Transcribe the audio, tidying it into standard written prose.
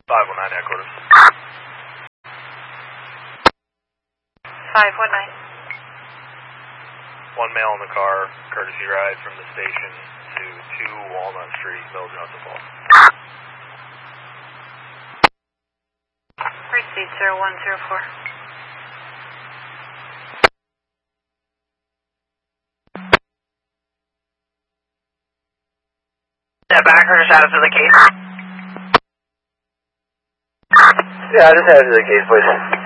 519 headquarters. 519. One male in the car, courtesy ride from the station to 2 Walnut Street, Village Hudson Falls. Receipt 0104. Step back or just add it to the case? Yeah, just add it to the case, please.